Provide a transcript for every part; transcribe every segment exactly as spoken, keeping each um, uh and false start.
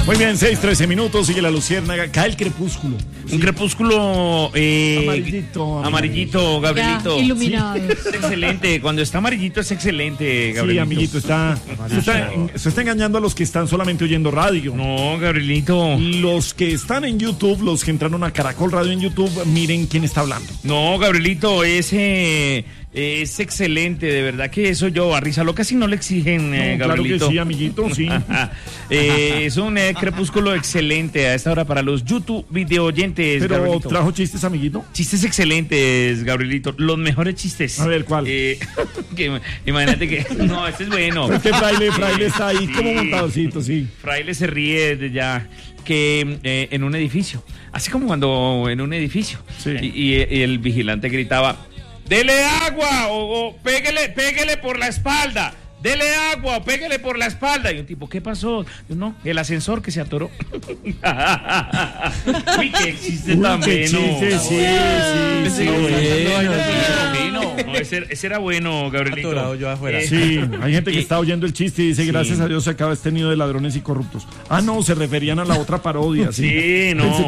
Muy bien, seis, trece minutos, sigue la luciérnaga, cae el crepúsculo. Un crepúsculo eh, amarillito, amarillito, Gabrielito. Ya, iluminado. Sí. Es excelente, cuando está amarillito es excelente, Gabrielito. Sí, amiguito, está, se está, se está engañando a los que están solamente oyendo radio. No, Gabrielito. Los que están en YouTube, los que entraron a Caracol Radio en YouTube, miren quién está hablando. No, Gabrielito, ese... Es excelente, de verdad que eso yo a Risa Loca si no le exigen, eh, no, claro Gabrielito. que sí, amiguito, sí. eh, es un eh, crepúsculo excelente a esta hora para los YouTube video oyentes. Pero Gabrielito. trajo chistes, amiguito. Chistes excelentes, Gabrielito. Los mejores chistes. A ver, ¿cuál? Eh, que, imagínate que... No, este es bueno. Este Fraile, Fraile está ahí Sí. como montadorcito, sí. Fraile se ríe de ya que eh, en un edificio. Así como cuando en un edificio. Sí. Y, y- y el vigilante gritaba... Dele agua o, o pégale, pégale por la espalda. Dele agua o pégale por la espalda. Y un tipo, ¿qué pasó? Yo, no, el ascensor que se atoró. Uy, qué chiste Uy, tan qué bueno. chiste, sí, sí, sí. Bueno, no, ese, ese era bueno, Gabrielito. Atorado yo afuera. Eh, Sí, hay gente que Y- está oyendo el chiste y dice, Sí. gracias a Dios se acaba este nido de ladrones y corruptos. Ah, no, se referían a la otra parodia, sí. Sí, no.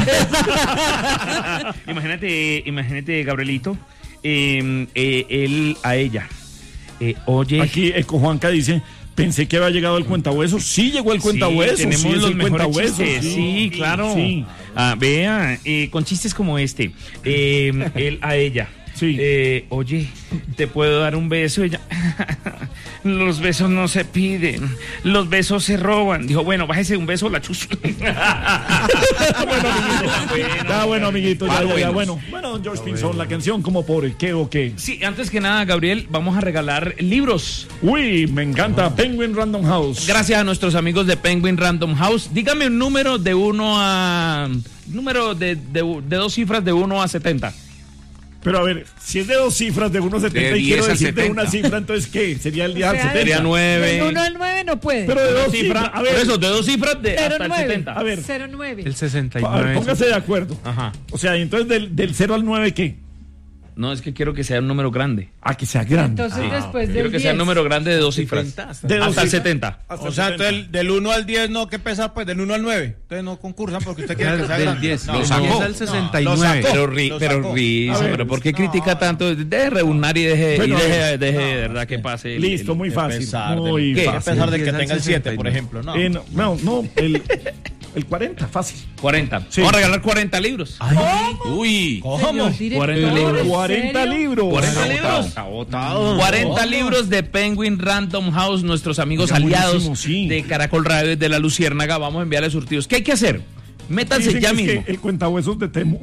imagínate, imagínate, Gabrielito, eh, eh, él a ella. Eh, oye, Aquí Eco Juanca dice, pensé que había llegado el cuentahuesos. Sí llegó el cuentahuesos. sí, tenemos sí, es los el mejores cuentahuesos, chistes. Sí, claro. Sí. Ah, vea, eh, con chistes como este, eh, él a ella. Sí. Eh, oye, ¿te puedo dar un beso? Ella, los besos no se piden, los besos se roban. Dijo, bueno, bájese un beso, la chus. bueno, amiguito. Ya, bueno, amiguito, ya, Ah, ya, ya, buenos. bueno. Bueno, don George Pinzón, la canción como por qué o qué. Sí, antes que nada, Gabriel, vamos a regalar libros. Uy, me encanta Penguin Random House. Gracias a nuestros amigos de Penguin Random House. Dígame un número de uno a... Número de, de, de dos cifras de uno a setenta. Pero a ver, si es de dos cifras de uno a setenta De y quiero diez al decir de setenta. una cifra, entonces ¿qué? Sería el día O al sea, setenta. Sería nueve. Del uno al nueve no puede. Pero de dos Dos cifras, cifras, a ver. por eso, de dos cifras de Cero hasta el nueve. setenta. A ver. cero nueve. El sesenta y A ver, nueve. póngase de acuerdo. Ajá. O sea, entonces del, del cero al nueve, ¿qué? No, es que quiero que sea un número grande. Ah, que sea grande. Entonces Ah, después Quiero del que sea un diez. número grande de dos cifras. De dos Hasta el cifras. setenta. Hasta O sea, el setenta. entonces del uno al diez no, ¿qué pesa? Pues del uno al nueve. Entonces no concursan porque usted quiere que sea Del grande. diez. No, Lo no, sacó. no, al sesenta y lo nueve. sacó, Pero, ri, lo pero sacó. risa, A ver. pero ¿por qué critica tanto? Deje de rebunar y deje, Bueno, y deje, a ver. deje de verdad que pase. el- Listo, el- muy A fácil. pesar de- Muy ¿Qué? A fácil. pesar de que diez al tenga el siete, sesenta y por nueve. ejemplo. No. Eh, no, no, no, el, el cuarenta, fácil. cuarenta. Sí. Vamos a regalar cuarenta libros. Uy. ¿Cómo? Señor director, cuarenta libros. ¿en cuarenta serio? libros. cuarenta libros. cuarenta ¿Cómo? libros de Penguin Random House, nuestros amigos Oiga, aliados buenísimo, sí. de Caracol Radio de la Luciérnaga. Vamos a enviarles surtidos. ¿Qué hay que hacer? Métanse Dicen ya que es mismo. que el cuentahuesos de Temo.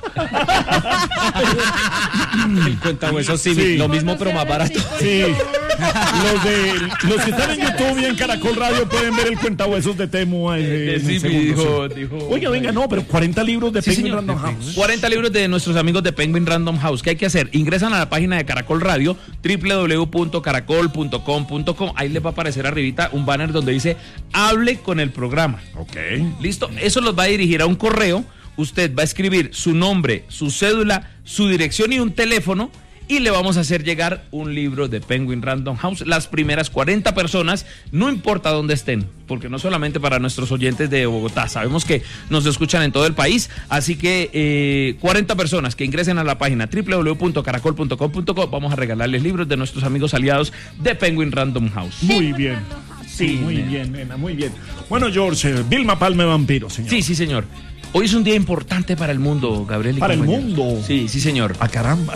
El cuentahuesos sí, Sí. lo mismo pero más barato. Sí. Los, de, los que están en YouTube y en Caracol Radio pueden ver el cuentahuesos de Temo. ahí, De en el Simi, segundo, dijo- sí. dijo- Oiga, venga, no, pero cuarenta libros de Sí, Penguin señor. Random House. cuarenta libros de nuestros amigos de Penguin Random House. ¿Qué hay que hacer? Ingresan a la página de Caracol Radio, doble u doble u doble u punto caracol punto com punto co. Ahí les va a aparecer arribita un banner donde dice hable con el programa. Ok. Listo, eso los va a dirigir a un correo. Usted va a escribir su nombre, su cédula, su dirección y un teléfono y le vamos a hacer llegar un libro de Penguin Random House. Las primeras cuarenta personas, no importa dónde estén, porque no solamente para nuestros oyentes de Bogotá, sabemos que nos escuchan en todo el país, así que eh, cuarenta personas que ingresen a la página doble u doble u doble u punto caracol punto com punto co, vamos a regalarles libros de nuestros amigos aliados de Penguin Random House. Muy bien. Sí, muy nena. bien, nena, muy bien. Bueno, George, eh, Vilma Palme Vampiro, señor. Sí, sí, señor. Hoy es un día importante para el mundo, Gabriel. y Para el compañeros. mundo. Sí, sí, señor. Ah, caramba.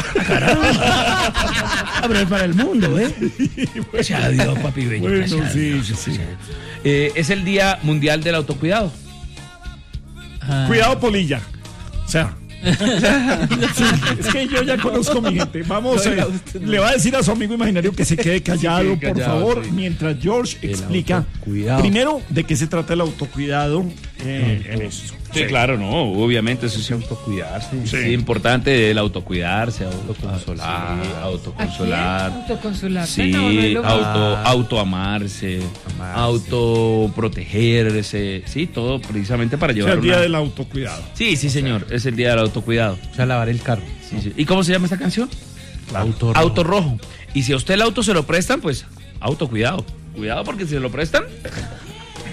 Ah, pero es para el mundo, ¿eh? Gracias a Dios, papi bello. Bueno, gracias a sí, Dios. sí, sí. Eh, es el Día Mundial del Autocuidado. Cuidado, Polilla. O sea. Sí, es que yo ya conozco a mi gente. Vamos, eh, le va a decir a su amigo imaginario que se quede callado, quede por callado, favor, sí. mientras George explica autocuidado. primero de qué se trata el autocuidado eh, en eso. Sí, claro, no, obviamente eso es autocuidarse. Sí, es importante el autocuidarse, autoconsolar, ¿A quién? autoconsolar. Autoconsolarse. Sí, No, no es lo mismo. auto, autoamarse, Amarse. autoprotegerse, sí, todo precisamente para O sea, llevar el día una... del autocuidado. Sí, sí, señor, es el Día del Autocuidado. O sea, lavar el carro. Sí, sí. ¿Y cómo se llama esta canción? Auto rojo. Auto rojo. Y si a usted el auto se lo prestan, pues autocuidado. Cuidado porque si se lo prestan,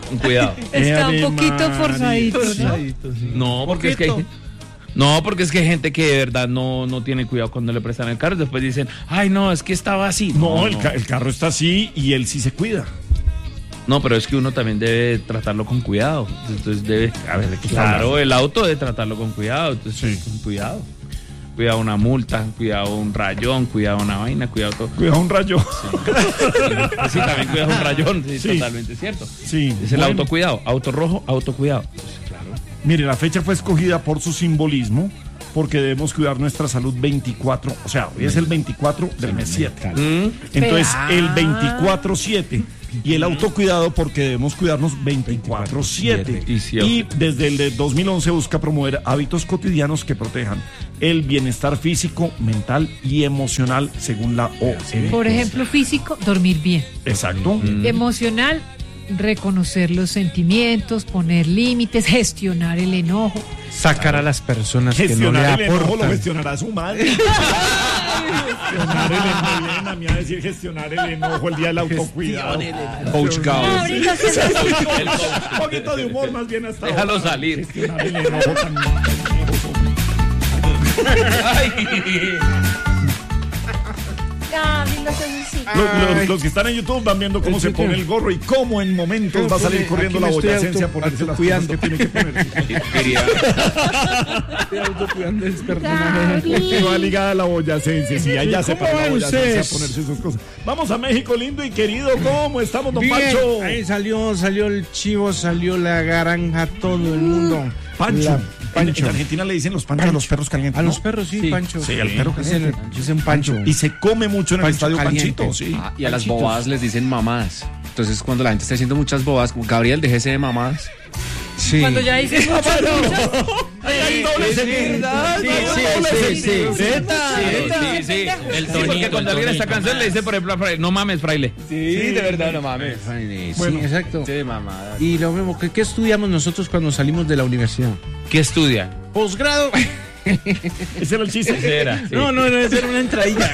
Con cuidado. Está un Ave poquito María. forzadito, ¿no? No, porque es que hay, no, porque es que hay gente que de verdad no, no tiene cuidado cuando le prestan el carro. Después dicen, ay, no, es que estaba así. No, el, ca- el carro está así y él sí se cuida. No, pero es que uno también debe tratarlo con cuidado. Entonces debe, A ver, ¿de qué está claro, hablando? el auto debe tratarlo con cuidado. Entonces, con cuidado. Cuidado una multa, cuidado un rayón, cuidado una vaina, cuidado todo. Cuidado un rayo. Sí, también cuidado un rayón, sí, Sí. totalmente cierto. Sí. Es el Bueno, autocuidado, auto rojo, autocuidado. Mire, la fecha fue escogida por su simbolismo, porque debemos cuidar nuestra salud veinticuatro, o sea, hoy es el veinticuatro del mes siete. Entonces, el veinticuatro siete. Y el autocuidado porque debemos cuidarnos veinticuatro siete. Y sí, Y desde el de dos mil once busca promover hábitos cotidianos que protejan el bienestar físico, mental y emocional según la O M S. Por ejemplo, físico, dormir bien. Exacto. Emocional, reconocer los sentimientos, poner límites, gestionar el enojo. Sacar a las personas que no le Gestionar el enojo lo aportan. gestionará su madre. Gestionar el enojo. Elena me va a decir gestionar el enojo el día del autocuidado. Coach Gao. Ahorita se- Un poquito de humor más bien hasta Déjalo ahora. salir. Gestionar el enojo también. Ah, dilo así. Los, los- los que están en YouTube van viendo cómo se pone el gorro y cómo en momentos va a salir corriendo la Aquí me estoy boyacense a auto- ponerse las cosas que tiene que ponerse. Estoy autocuidando el personaje. Que va ligada a la boyacense, sí, allá se ¿Cómo para la van boyacense a ustedes? ponerse sus cosas. Vamos a México, lindo y querido, ¿cómo estamos, don Bien, Pancho? ahí salió, salió el chivo, salió la garanja, todo el mundo. Pancho. La- En, Pancho. en Argentina le dicen los panchos a los perros calientes. A ¿no? los perros, sí, Pancho. Sí, al perro Dicen, dicen Pancho. Y se come mucho en el Pancho estadio caliente. Panchito, sí. Ah, y a las Panchitos. bobadas les dicen mamadas. Entonces, cuando la gente está haciendo muchas bobadas, como Gabriel, déjese de mamadas. Sí. Cuando ya dice mucho, Hay doble sentido. Sí, Hay sí, doble sí, sentido. sí. Sí, sí, el sí, porque cuando alguien esta canción le dice, por ejemplo, a Fraile, no mames, Fraile. Sí, de verdad, no mames. Sí, Bueno. exacto. Sí, mamadas. Y lo mismo, ¿qué, qué estudiamos nosotros cuando salimos de la universidad? ¿Qué estudia? Posgrado. Ese era el chiste. Era, sí. No, no, no, esa era una entradilla.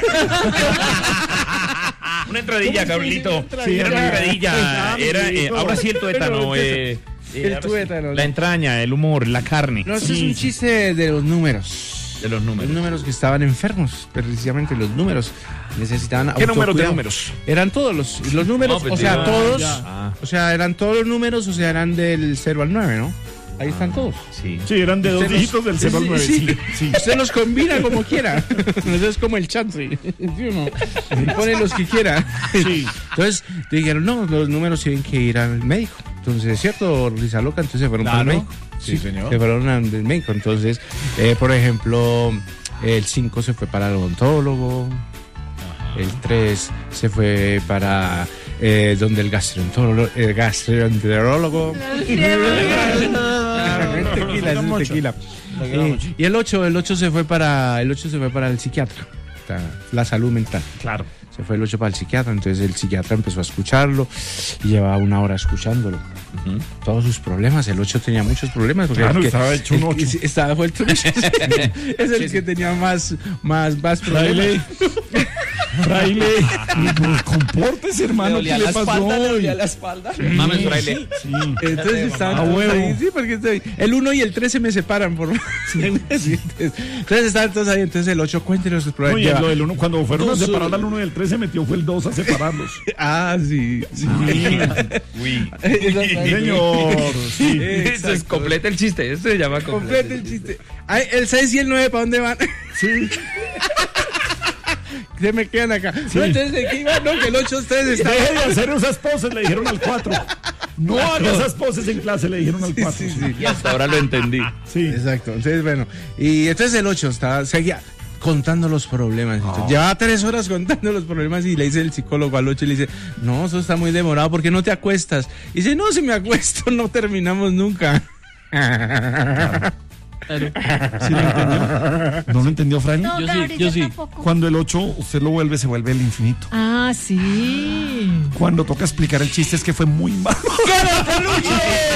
Una entradilla, Gabrielito. Sí, Era una ah, entradilla. Era, eh, ahora sí el tuétano. Pero, eh, el eh, ahora sí. tuétano, La ¿no? entraña, el humor, la carne. No, eso es un chiste de los números. De los números. Los números que estaban enfermos, precisamente los números. Necesitaban ¿Qué números de autocuidado. números? Eran todos los, los números, No, pues o sea, digo, todos, ya. Ah. o sea, eran todos los números, o sea, eran del cero al nueve, ¿no? Ahí están todos. Sí. Sí, eran de dos Usted los- dígitos del cero al nueve. Sí, Sí, sí. Usted los combina como quiera. Eso es como el chat, sí. ¿Sí o no? Y pone los que quiera. Sí. Entonces dijeron, no, los números tienen que ir al médico. Entonces, ¿es cierto, Risa Loca? Entonces se fueron Claro. al médico. Sí, señor. Se fueron al médico. Entonces, eh, por ejemplo, el cinco se fue para el odontólogo. El tres se fue para eh, donde el gastroenterólogo. El gastroenterólogo. tequila, es un tequila. Y, y el ocho, el ocho se fue para el ocho se fue para el psiquiatra. La, la salud mental. Claro. Se fue el ocho para el psiquiatra, entonces el psiquiatra empezó a escucharlo y llevaba una hora escuchándolo. Todos sus problemas, el ocho tenía muchos problemas. Porque Claro, el que- estaba hecho un el que- ocho. Estaba vuelto un ocho. Es el que tenía más, más, más problemas. Fraile, pues, compórtese, hermano. ¿Qué le pasó hoy? la espalda. Mames, Fraile. Sí. Entonces estaban A todos huevo. ahí, sí, porque estoy, el uno y el tres se me separan por Sí, entonces, entonces estaban todos ahí, entonces el ocho cuéntenos sus No, problemas. y el, Lleva- lo del uno, cuando fueron a Dos, separar uh, al uno y el tres se metió fue el dos a separarlos. Ah, sí, sí. Uy. Señor, sí. Eso es, completa el chiste. Eso se llama Complete el chiste. Ay, el seis y el nueve, ¿para dónde van? Sí. Se me quedan acá. No, entonces, ¿de qué iban? No, que el ocho ustedes están. Deje de hacer esas poses, le dijeron al cuatro. No haga esas poses en clase, le dijeron al cuatro. Sí, sí. Y hasta ahora lo entendí. Sí. Exacto. Entonces, bueno. Y entonces el ocho estaba, seguía contando los problemas. Entonces, llevaba tres horas contando los problemas y le dice el psicólogo al ocho y le dice, no, eso está muy demorado, ¿por qué no te acuestas? Y dice, no, si me acuesto no terminamos nunca. ¿Sí lo entendió? ¿No lo entendió, Fraile? No, Yo sí, Gabriel, yo sí. tampoco. Cuando el ocho usted lo vuelve, se vuelve el infinito. Ah, sí. Cuando toca explicar el chiste es que fue muy malo.